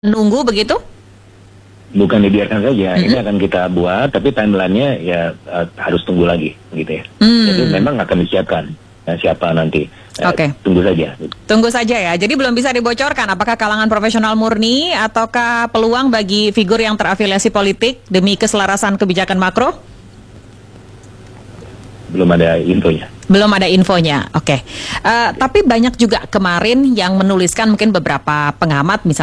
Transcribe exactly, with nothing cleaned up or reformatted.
Nunggu begitu? Bukan dibiarkan saja, Mm-hmm. ini akan kita buat, tapi timelinenya ya uh, harus tunggu lagi, gitu ya. Mm. Jadi memang akan disiapkan ya, siapa nanti. Uh, Oke. Tunggu saja. Tunggu saja ya. Jadi belum bisa dibocorkan apakah kalangan profesional murni ataukah peluang bagi figur yang terafiliasi politik demi keselarasan kebijakan makro? Belum ada infonya. Belum ada infonya, oke. Okay. Uh, tapi banyak juga kemarin yang menuliskan mungkin beberapa pengamat misalnya.